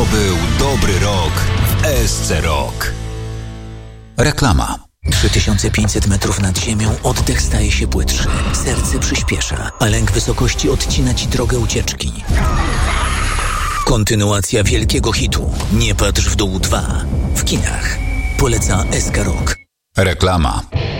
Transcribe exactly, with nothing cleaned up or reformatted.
był dobry rok w E S C Rok. Reklama. trzy tysiące pięćset metrów nad ziemią, oddech staje się płytszy, serce przyspiesza, a lęk wysokości odcina ci drogę ucieczki. Kontynuacja wielkiego hitu Nie patrz w dół dwa w kinach. Poleca S K Rok. Reklama.